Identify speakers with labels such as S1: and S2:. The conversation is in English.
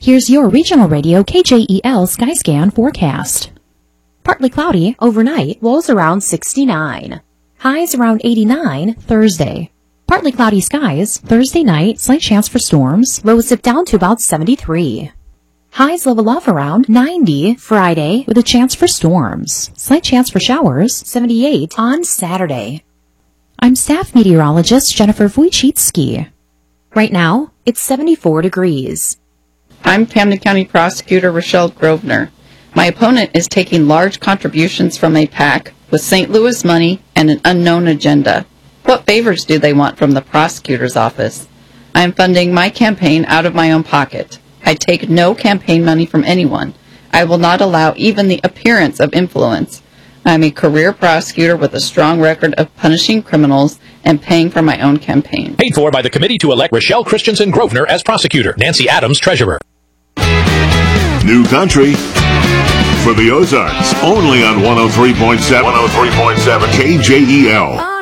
S1: Here's your regional radio KJEL Skyscan forecast. Partly cloudy, overnight, lows around 69. Highs around 89 Thursday. Partly cloudy skies, Thursday night, slight chance for storms, lows dip down to about 73. Highs level off around 90 Friday with a chance for storms. Slight chance for showers, 78 on Saturday. I'm staff meteorologist Jennifer Wojcicki. Right now, it's 74 degrees.
S2: I'm Camden County Prosecutor Rochelle Grosvenor. My opponent is taking large contributions from a PAC with St. Louis money and an unknown agenda. What favors do they want from the prosecutor's office? I am funding my campaign out of my own pocket. I take no campaign money from anyone. I will not allow even the appearance of influence. I am a career prosecutor with a strong record of punishing criminals and paying for my own campaign.
S3: Paid for by the committee to elect Rochelle Christensen Grosvenor as prosecutor. Nancy Adams, treasurer.
S4: New country for the Ozarks, only on 103.7 KJEL.